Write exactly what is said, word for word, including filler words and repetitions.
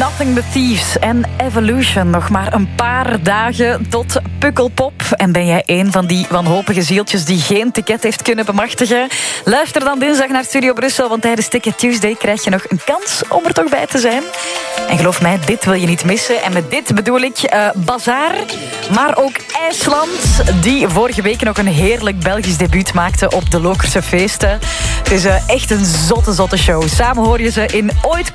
Nothing But Thieves en Evolution. Nog maar een paar dagen tot Pukkelpop. En ben jij een van die wanhopige zieltjes die geen ticket heeft kunnen bemachtigen? Luister dan dinsdag naar Studio Brussel, want tijdens Ticket Tuesday krijg je nog een kans om er toch bij te zijn. En geloof mij, dit wil je niet missen. En met dit bedoel ik uh, Bazaar, maar ook IJsland, die vorige week nog een heerlijk Belgisch debuut maakte op de Lokerse feesten. Het is uh, echt een zotte, zotte show. Samen hoor je ze in Ooit